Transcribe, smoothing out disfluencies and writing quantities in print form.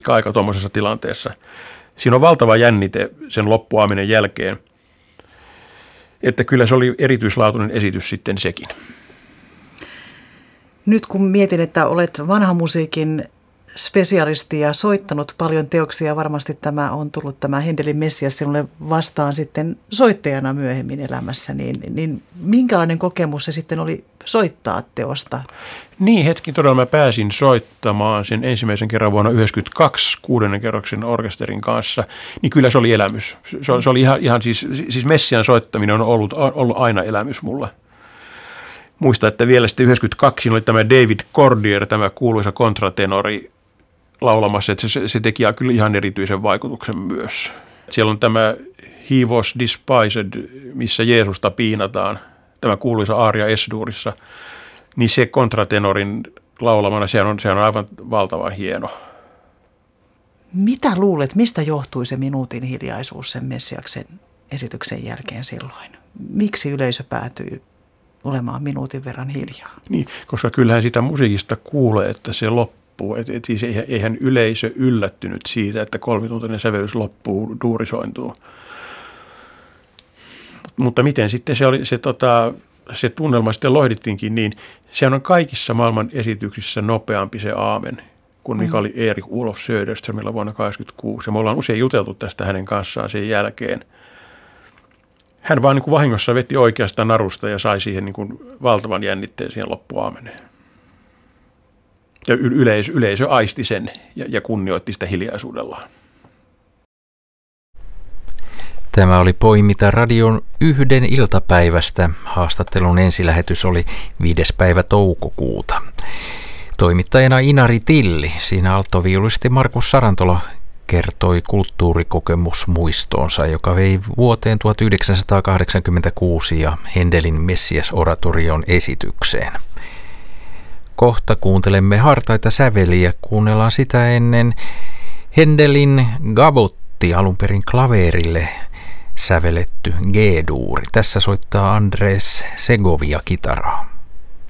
aika tuommoisessa tilanteessa. Siinä on valtava jännite sen loppuaaminen jälkeen, että kyllä se oli erityislaatuinen esitys sitten sekin. Nyt kun mietin, että olet vanhan musiikin spesialisti ja soittanut paljon teoksia, varmasti tämä on tullut tämä Händelin Messias sinulle vastaan sitten soittajana myöhemmin elämässä, niin minkälainen kokemus se sitten oli soittaa teosta? Niin, hetki todella mä pääsin soittamaan sen ensimmäisen kerran vuonna 1992 6. kerroksen orkesterin kanssa, niin kyllä se oli elämys. Se oli ihan siis Messian soittaminen on ollut aina elämys mulla. Muista, että vielä sitten 1992 oli tämä David Cordier, tämä kuuluisa kontratenori laulamassa, että se teki kyllä ihan erityisen vaikutuksen myös. Siellä on tämä He was despised, missä Jeesusta piinataan, tämä kuuluisa aaria Es-duurissa, niin se kontratenorin laulamana, se on aivan valtavan hieno. Mitä luulet, mistä johtui se minuutin hiljaisuus sen Messiaksen esityksen jälkeen silloin? Miksi yleisö päätyi olemaan minuutin verran hiljaa? Niin, koska kyllähän sitä musiikista kuulee, että se loppuu. Et siis eihän yleisö yllättynyt siitä, että 3-tuntinen sävellys loppuu, duurisointuu. Mutta miten sitten se tunnelma sitten lohdittiinkin, niin se on kaikissa maailman esityksissä nopeampi se aamen, kuin mikä oli Erik Olof Söderströmillä vuonna 1986. Ja me ollaan usein juteltu tästä hänen kanssaan sen jälkeen. Hän vaan niin kuin vahingossa veti oikeasta narusta ja sai siihen niin kuin valtavan jännitteen siihen loppuaameneen. Ja yleisö aisti sen ja kunnioitti sitä hiljaisuudellaan. Tämä oli Poimita radion 1 iltapäivästä. Haastattelun ensilähetys oli 5. päivä toukokuuta. Toimittajana Inari Tilli, siinä alttoviulisti Markus Sarantola kertoi kulttuurikokemusmuistoonsa, joka vei vuoteen 1986 ja Händelin Messias-oratorion esitykseen. Kohta kuuntelemme hartaita säveliä, kuunnellaan sitä ennen Händelin Gavotti, alun perin klaverille sävelletty G-duuri. Tässä soittaa Andres Segovia kitaraa.